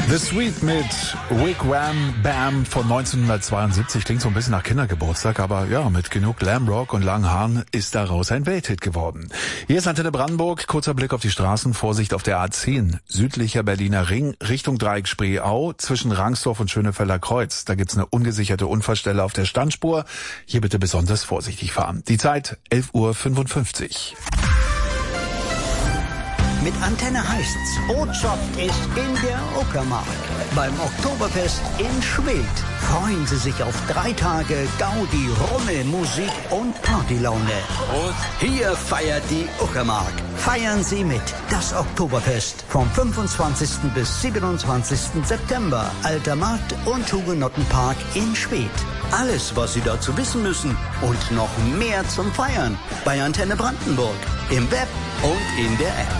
The Sweet mit Wigwam Bam von 1972. Klingt so ein bisschen nach Kindergeburtstag, aber ja, mit genug Glamrock und langen Haaren ist daraus ein Welthit geworden. Hier ist Antenne Brandenburg. Kurzer Blick auf die Straßen. Vorsicht auf der A10. Südlicher Berliner Ring Richtung Dreieck Spreeau zwischen Rangsdorf und Schönefelder Kreuz. Da gibt's eine ungesicherte Unfallstelle auf der Standspur. Hier bitte besonders vorsichtig fahren. Die Zeit 11:55 Uhr. Mit Antenne heißt's, Botschaft ist in der Uckermark. Beim Oktoberfest in Schwedt freuen Sie sich auf 3 Tage Gaudi, Rummel, Musik und Partylaune. Und hier feiert die Uckermark. Feiern Sie mit. Das Oktoberfest vom 25. bis 27. September. Alter Markt und Hugenottenpark in Schwedt. Alles, was Sie dazu wissen müssen und noch mehr zum Feiern bei Antenne Brandenburg. Im Web und in der App.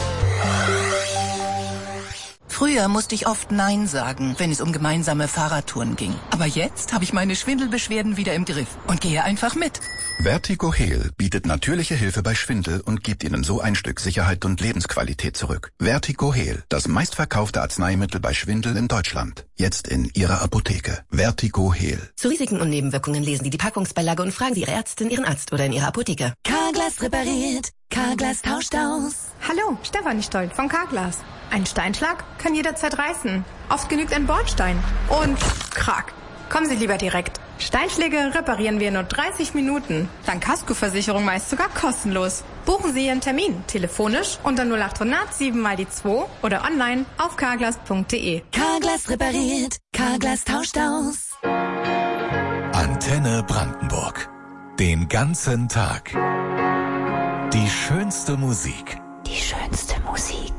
Früher musste ich oft Nein sagen, wenn es um gemeinsame Fahrradtouren ging. Aber jetzt habe ich meine Schwindelbeschwerden wieder im Griff und gehe einfach mit. Vertigo Heal bietet natürliche Hilfe bei Schwindel und gibt Ihnen so ein Stück Sicherheit und Lebensqualität zurück. Vertigo Heal, das meistverkaufte Arzneimittel bei Schwindel in Deutschland. Jetzt in Ihrer Apotheke. Vertigo Heal. Zu Risiken und Nebenwirkungen lesen Sie die Packungsbeilage und fragen Sie Ihre Ärztin, Ihren Arzt oder in Ihrer Apotheke. Carglass repariert. Carglass tauscht aus. Hallo, Stefanie Stoll von Carglass. Ein Steinschlag kann jederzeit reißen. Oft genügt ein Bordstein. Und krack. Kommen Sie lieber direkt. Steinschläge reparieren wir in nur 30 Minuten. Dank Kaskoversicherung meist sogar kostenlos. Buchen Sie Ihren Termin telefonisch unter 0800 7 mal die 2 oder online auf carglass.de. Carglass repariert. Carglass tauscht aus. Antenne Brandenburg. Den ganzen Tag. Die schönste Musik. Die schönste Musik.